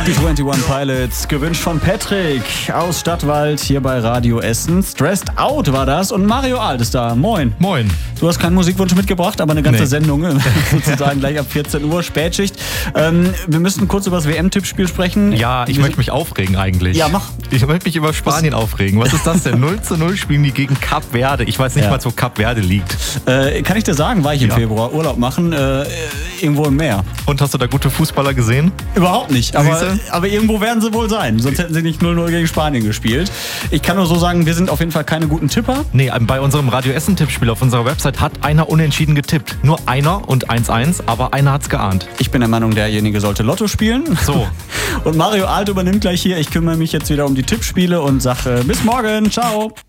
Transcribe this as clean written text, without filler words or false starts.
Die 21 Pilots, gewünscht von Patrick aus Stadtwald hier bei Radio Essen. Stressed Out war das und Mario Alt ist da. Moin. Moin. Du hast keinen Musikwunsch mitgebracht, aber eine ganze Sendung sozusagen gleich ab 14 Uhr, Spätschicht. Wir müssen kurz über das WM-Tippspiel sprechen. Ja, ich möchte mich aufregen eigentlich. Ja, mach. Ich möchte mich über Spanien aufregen. Was ist das denn? 0:0 spielen die gegen Kap Verde. Ich weiß nicht mal, wo Kap Verde liegt. Kann ich dir sagen, war ich im Februar Urlaub machen, irgendwo im Meer. Und hast du da gute Fußballer gesehen? Überhaupt nicht, aber irgendwo werden sie wohl sein. Sonst hätten sie nicht 0:0 gegen Spanien gespielt. Ich kann nur so sagen, wir sind auf jeden Fall keine guten Tipper. Nee, bei unserem Radio Essen-Tippspiel auf unserer Website hat einer unentschieden getippt. Nur einer und 1:1, aber einer hat's geahnt. Ich bin der Meinung, derjenige sollte Lotto spielen. So. Und Mario Alt übernimmt gleich hier. Ich kümmere mich jetzt wieder um die Tippspiele und sage bis morgen. Ciao.